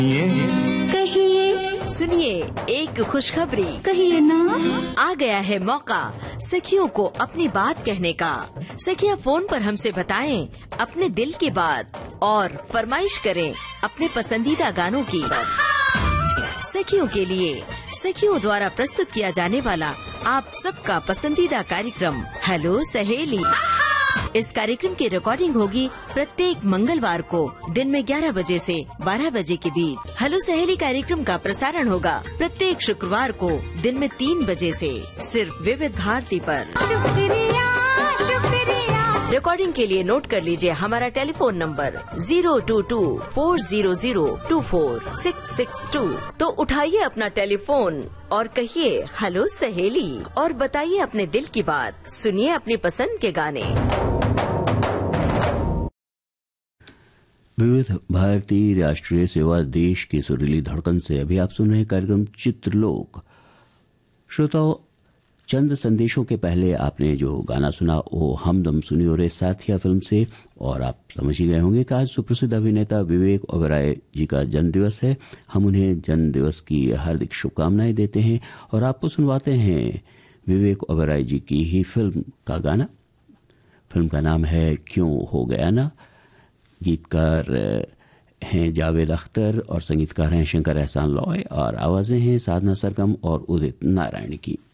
कहिए, सुनिए एक खुशखबरी। कहिए ना। आ गया है मौका सखियों को अपनी बात कहने का। सखियां फोन पर हमसे बताएं अपने दिल की बात और फरमाइश करें अपने पसंदीदा गानों की। सखियों के लिए सखियों द्वारा प्रस्तुत किया जाने वाला आप सबका पसंदीदा कार्यक्रम हेलो सहेली। इस कार्यक्रम की रिकॉर्डिंग होगी प्रत्येक मंगलवार को दिन में 11 बजे से 12 बजे के बीच। हेलो सहेली कार्यक्रम का प्रसारण होगा प्रत्येक शुक्रवार को दिन में 3 बजे से सिर्फ विविध भारती पर। शुक्रिया शुक्रिया। रिकॉर्डिंग के लिए नोट कर लीजिए हमारा टेलीफोन नंबर 022-400-24662। तो उठाइए अपना टेलीफोन और कहिए हेलो सहेली और बताइए अपने दिल की बात। सुनिए अपनी पसंद के गाने। विविध भारती राष्ट्रीय सेवा देश की सुरीली धड़कन से अभी आप सुन रहे कार्यक्रम चित्रलोक। श्रोताओं, चंद संदेशों के पहले आपने जो गाना सुना वो हमदम सुनी और साथिया फिल्म से, और आप समझ ही गए होंगे कि आज सुप्रसिद्ध अभिनेता विवेक ओबेरॉय जी का जन्मदिवस है। हम उन्हें जन्मदिवस की हार्दिक शुभकामनाएं देते हैं और आपको सुनवाते हैं विवेक ओबेरॉय जी की ही फिल्म का गाना। फिल्म का नाम है क्यों हो गया ना। गीतकार हैं जावेद अख्तर और संगीतकार हैं शंकर एहसान लॉय और आवाजें हैं साधना सरगम और उदित नारायण की।